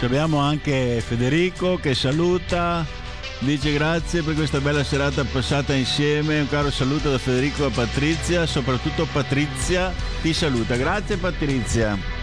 Abbiamo anche Federico che saluta, dice grazie per questa bella serata passata insieme. Un caro saluto da Federico a Patrizia, soprattutto Patrizia ti saluta. Grazie Patrizia.